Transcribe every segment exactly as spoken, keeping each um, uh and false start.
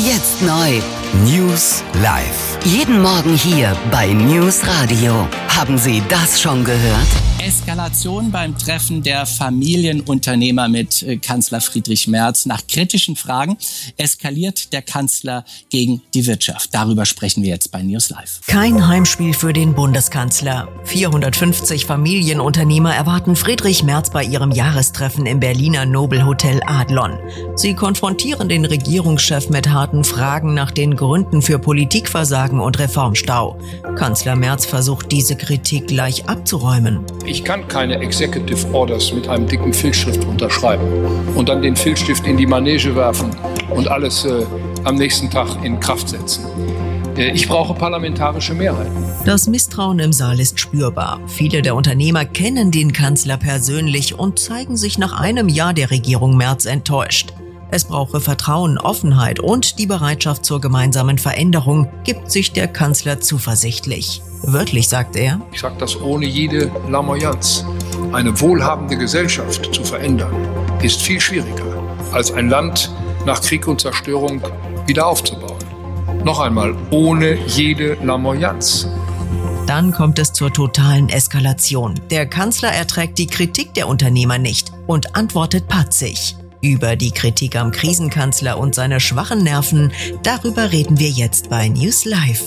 Jetzt neu. News Live. Jeden Morgen hier bei News Radio. Haben Sie das schon gehört? Eskalation beim Treffen der Familienunternehmer mit äh, Kanzler Friedrich Merz. Nach kritischen Fragen eskaliert der Kanzler gegen die Wirtschaft. Darüber sprechen wir jetzt bei News Live. Kein Heimspiel für den Bundeskanzler. vierhundertfünfzig Familienunternehmer erwarten Friedrich Merz bei ihrem Jahrestreffen im Berliner Nobelhotel Adlon. Sie konfrontieren den Regierungschef mit harten Fragen nach den Gründen für Politikversagen und Reformstau. Kanzler Merz versucht, diese Kritik gleich abzuräumen. Ich kann keine Executive Orders mit einem dicken Filzstift unterschreiben und dann den Filzstift in die Manege werfen und alles äh, am nächsten Tag in Kraft setzen. Äh, ich brauche parlamentarische Mehrheiten. Das Misstrauen im Saal ist spürbar. Viele der Unternehmer kennen den Kanzler persönlich und zeigen sich nach einem Jahr der Regierung Merz enttäuscht. Es brauche Vertrauen, Offenheit und die Bereitschaft zur gemeinsamen Veränderung, gibt sich der Kanzler zuversichtlich. Wörtlich sagt er: Ich sage das ohne jede Larmoyanz. Eine wohlhabende Gesellschaft zu verändern, ist viel schwieriger, als ein Land nach Krieg und Zerstörung wieder aufzubauen. Noch einmal, ohne jede Larmoyanz. Dann kommt es zur totalen Eskalation. Der Kanzler erträgt die Kritik der Unternehmer nicht und antwortet patzig. Über die Kritik am Krisenkanzler und seine schwachen Nerven, darüber reden wir jetzt bei News Live.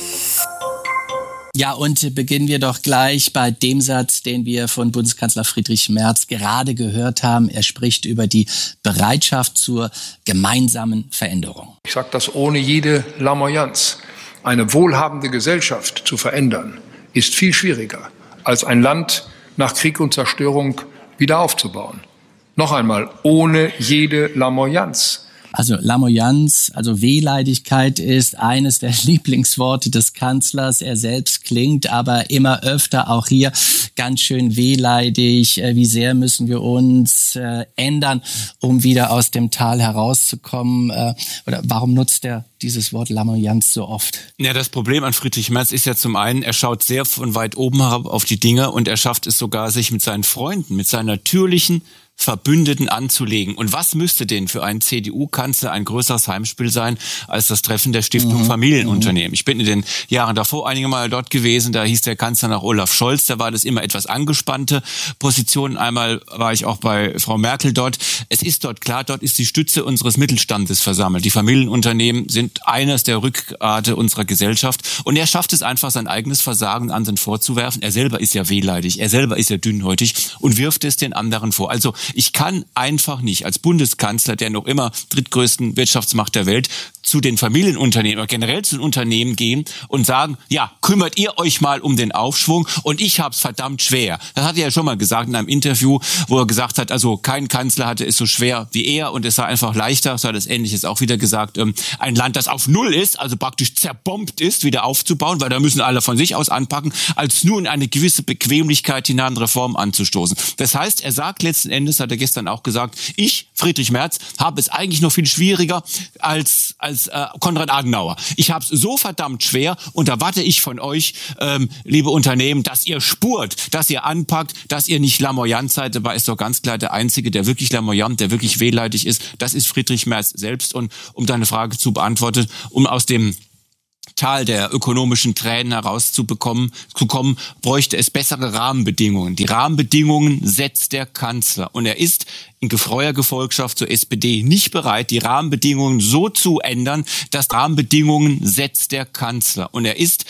Ja, und beginnen wir doch gleich bei dem Satz, den wir von Bundeskanzler Friedrich Merz gerade gehört haben. Er spricht über die Bereitschaft zur gemeinsamen Veränderung. Ich sage das ohne jede Larmoyanz. Eine wohlhabende Gesellschaft zu verändern, ist viel schwieriger, als ein Land nach Krieg und Zerstörung wieder aufzubauen. Noch einmal, ohne jede Larmoyanz. Also Larmoyanz, also Wehleidigkeit ist eines der Lieblingsworte des Kanzlers. Er selbst klingt aber immer öfter auch hier ganz schön wehleidig. Wie sehr müssen wir uns äh, ändern, um wieder aus dem Tal herauszukommen? Äh, oder warum nutzt er dieses Wort Larmoyanz so oft? Ja, das Problem an Friedrich Merz ist ja zum einen, er schaut sehr von weit oben herab auf die Dinge und er schafft es sogar, sich mit seinen Freunden, mit seinen natürlichen Verbündeten anzulegen. Und was müsste denn für einen C D U-Kanzler ein größeres Heimspiel sein als das Treffen der Stiftung mhm. Familienunternehmen? Ich bin in den Jahren davor einige Mal dort gewesen, da hieß der Kanzler nach Olaf Scholz, da war das immer etwas angespannte Position. Einmal war ich auch bei Frau Merkel dort. Es ist dort klar, dort ist die Stütze unseres Mittelstandes versammelt. Die Familienunternehmen sind eines der Rückgrate unserer Gesellschaft und er schafft es einfach, sein eigenes Versagen anderen vorzuwerfen. Er selber ist ja wehleidig, er selber ist ja dünnhäutig und wirft es den anderen vor. Also ich kann einfach nicht als Bundeskanzler, der noch immer drittgrößten Wirtschaftsmacht der Welt, zu den Familienunternehmen oder generell zu den Unternehmen gehen und sagen, ja, kümmert ihr euch mal um den Aufschwung und ich hab's verdammt schwer. Das hat er ja schon mal gesagt in einem Interview, wo er gesagt hat, also kein Kanzler hatte es so schwer wie er und es sei einfach leichter, so hat es Ähnliches auch wieder gesagt, ähm, ein Land, das auf Null ist, also praktisch zerbombt ist, wieder aufzubauen, weil da müssen alle von sich aus anpacken, als nur in eine gewisse Bequemlichkeit hinein Reformen anzustoßen. Das heißt, er sagt letzten Endes, hat er gestern auch gesagt, ich, Friedrich Merz, habe es eigentlich noch viel schwieriger als als äh, Konrad Adenauer. Ich habe es so verdammt schwer und da warte ich von euch, ähm, liebe Unternehmen, dass ihr spurt, dass ihr anpackt, dass ihr nicht lamoyant seid. Dabei ist doch ganz klar, der Einzige, der wirklich lamoyant, der wirklich wehleidig ist, das ist Friedrich Merz selbst. Und um deine Frage zu beantworten, um aus dem Tal der ökonomischen Tränen herauszubekommen, zu kommen, bräuchte es bessere Rahmenbedingungen. Die Rahmenbedingungen setzt der Kanzler und er ist in getreuer Gefolgschaft zur S P D nicht bereit, die Rahmenbedingungen so zu ändern, dass Rahmenbedingungen setzt der Kanzler und er ist